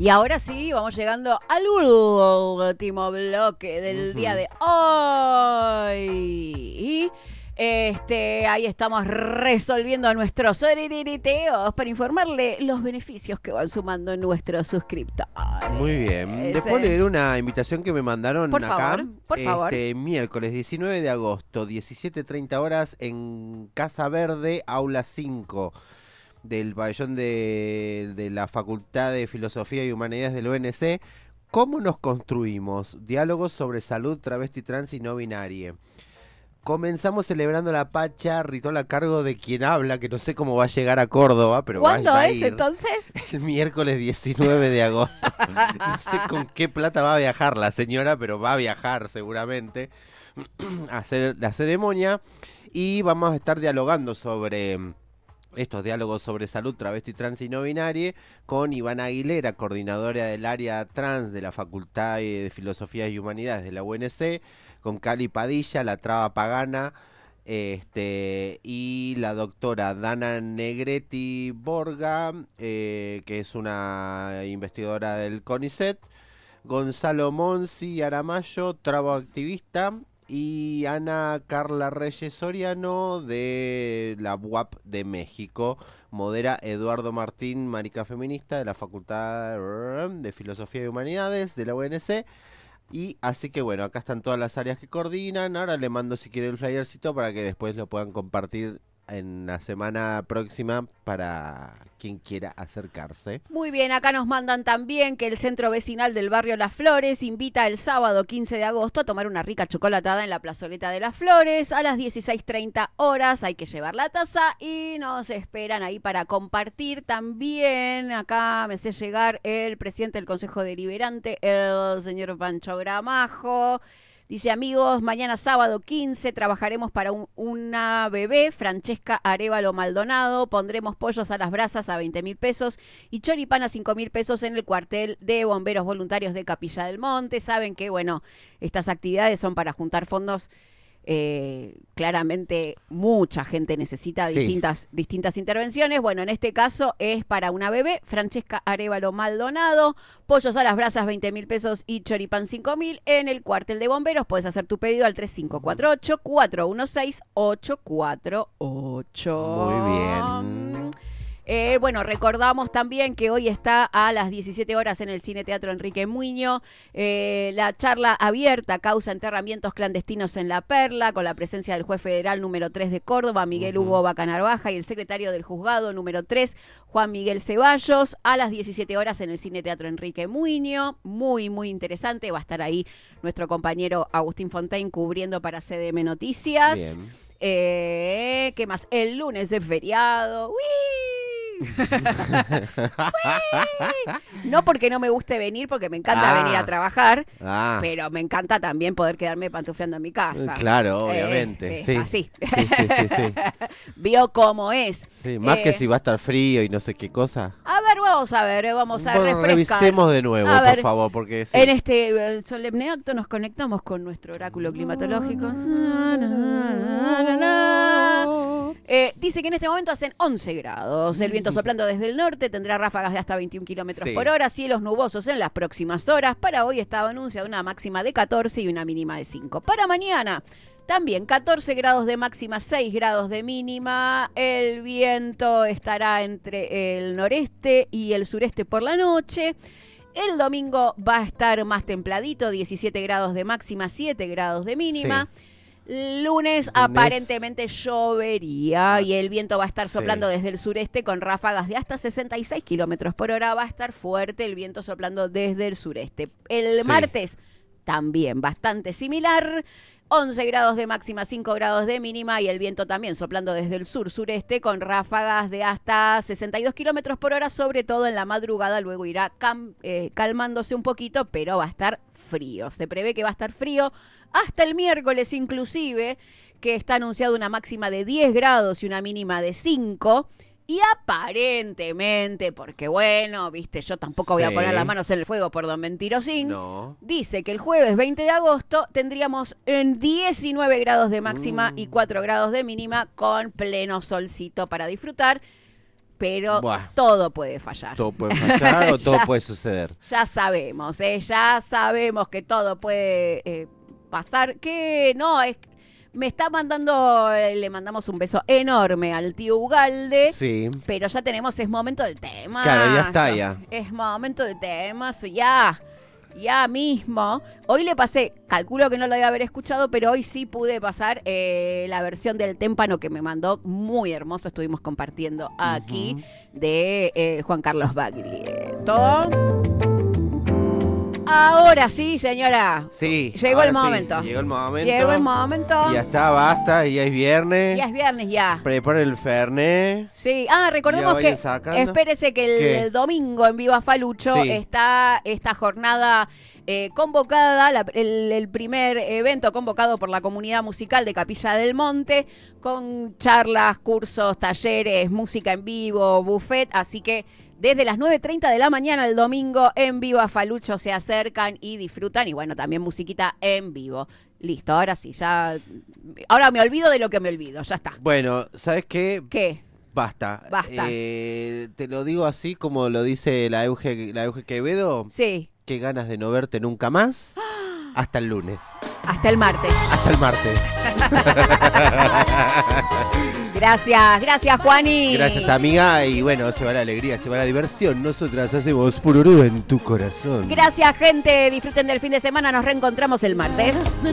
Y ahora sí, vamos llegando al último bloque del día de hoy. Y ahí estamos resolviendo nuestros sororiteos para informarle los beneficios que van sumando nuestros suscriptores. Muy bien. Les puedo leer una invitación que me mandaron Por acá. favor, por favor. Miércoles 19 de agosto, 17:30 horas en Casa Verde, aula 5 del pabellón de la Facultad de Filosofía y Humanidades del UNC. ¿Cómo nos construimos? Diálogos sobre salud, travesti, trans y no binaria. Comenzamos celebrando la Pacha, ritual a cargo de quien habla, que no sé cómo va a llegar a Córdoba, pero ¿Cuándo va a es ir entonces? el miércoles 19 de agosto. No sé con qué plata va a viajar la señora, pero va a viajar seguramente a hacer la ceremonia. Y vamos a estar dialogando sobre estos diálogos sobre salud, travesti, trans y no binaria con Ivana Aguilera, coordinadora del área trans de la Facultad de Filosofía y Humanidades de la UNC, con Cali Padilla, la traba pagana, y la doctora Dana Negretti Borga, que es una investigadora del CONICET, Gonzalo Monsi Aramayo, traba activista, y Ana Carla Reyes Soriano de la UAP de México. Modera Eduardo Martín, marica feminista de la Facultad de Filosofía y Humanidades de la UNC. Y así que bueno, acá están todas las áreas que coordinan. Ahora le mando si quiere el flyercito para que después lo puedan compartir en la semana próxima para quien quiera acercarse. Muy bien, acá nos mandan también que el centro vecinal del barrio Las Flores invita el sábado 15 de agosto a tomar una rica chocolatada en la plazoleta de Las Flores a las 16:30 horas. Hay que llevar la taza y nos esperan ahí para compartir también. Acá me hace llegar el presidente del Consejo Deliberante, el señor Pancho Gramajo. Dice, amigos, mañana sábado 15 trabajaremos para una bebé, Francesca Arévalo Maldonado. Pondremos pollos a las brasas a 20.000 pesos y choripán a 5.000 pesos en el cuartel de bomberos voluntarios de Capilla del Monte. Saben que, bueno, estas actividades son para juntar fondos. Claramente mucha gente necesita distintas intervenciones. Bueno, en este caso es para una bebé, Francesca Arévalo Maldonado. Pollos a las brasas 20.000 pesos y choripán 5.000 en el cuartel de bomberos. Puedes hacer tu pedido al 3548-416-848. Muy bien. Bueno, recordamos también que hoy está a las 17 horas en el Cine Teatro Enrique Muñoz la charla abierta causa enterramientos clandestinos en La Perla, con la presencia del juez federal número 3 de Córdoba, Miguel Hugo Bacanarvaja, y el secretario del juzgado número 3, Juan Miguel Ceballos, a las 17 horas en el Cine Teatro Enrique Muñoz. Muy, muy interesante. Va a estar ahí nuestro compañero Agustín Fontaine cubriendo para CDM Noticias. Bien. ¿Qué más? El lunes es feriado. ¡Uy! No porque no me guste venir, porque me encanta venir a trabajar, pero me encanta también poder quedarme pantufleando en mi casa. Claro, obviamente. Sí. Así. Sí. Vio cómo es. Sí, más que si va a estar frío y no sé qué cosa. A ver, vamos a refrescar. Revisemos de nuevo, por favor, porque sí. En este solemne acto nos conectamos con nuestro oráculo climatológico. Dice que en este momento hacen 11 grados. El viento soplando desde el norte tendrá ráfagas de hasta 21 kilómetros por hora. Cielos nubosos en las próximas horas. Para hoy estaba anunciada una máxima de 14 y una mínima de 5. Para mañana, también 14 grados de máxima, 6 grados de mínima. El viento estará entre el noreste y el sureste por la noche. El domingo va a estar más templadito, 17 grados de máxima, 7 grados de mínima. Sí. Lunes aparentemente llovería y el viento va a estar soplando desde el sureste con ráfagas de hasta 66 kilómetros por hora. Va a estar fuerte el viento soplando desde el sureste. El martes también bastante similar. 11 grados de máxima, 5 grados de mínima y el viento también soplando desde el sur-sureste con ráfagas de hasta 62 kilómetros por hora, sobre todo en la madrugada. Luego irá calmándose un poquito, pero va a estar frío. Se prevé que va a estar frío hasta el miércoles inclusive, que está anunciado una máxima de 10 grados y una mínima de 5. Y aparentemente, porque bueno, viste, yo tampoco voy a poner las manos en el fuego por don Mentirosín, dice que el jueves 20 de agosto tendríamos en 19 grados de máxima y 4 grados de mínima con pleno solcito para disfrutar. pero Buah. todo puede fallar. Todo puede fallar o todo Ya. puede suceder. Ya sabemos que todo puede pasar. Que no, me está mandando, le mandamos un beso enorme al tío Ugalde. Sí. Pero ya tenemos, es momento de temas. Claro, ya está, ya. Es momento de temas, ya mismo. Hoy le pasé, calculo que no lo debe haber escuchado, pero hoy sí pude pasar la versión del témpano que me mandó, muy hermoso, estuvimos compartiendo aquí, de Juan Carlos Baglietto. Ahora sí, señora. Sí. Llegó el ahora sí, momento. Llegó el momento. Llegó el momento. Ya está, basta, y ya es viernes. Ya es viernes, ya. Prepara el Fernet. Sí, recordemos Ya vayan que, sacando. espérese que ¿Qué? el domingo en Viva Falucho Sí. está esta jornada convocada, el primer evento convocado por la comunidad musical de Capilla del Monte, con charlas, cursos, talleres, música en vivo, buffet, así que desde las 9:30 de la mañana el domingo en Viva Falucho se acercan y disfrutan, y bueno, también musiquita en vivo. Listo, ahora sí, ya. Ahora me olvido de lo que me olvido, ya está. Bueno, ¿sabes qué? ¿Qué? Basta. Basta. Te lo digo así como lo dice la Euge Quevedo. Sí, Qué ganas de no verte nunca más. Hasta el lunes. hasta el martes. Hasta el martes. Gracias, Juani. Gracias, amiga. Y bueno, se va la alegría, se va la diversión. Nosotras hacemos pururú en tu corazón. Gracias, gente. Disfruten del fin de semana. Nos reencontramos el martes.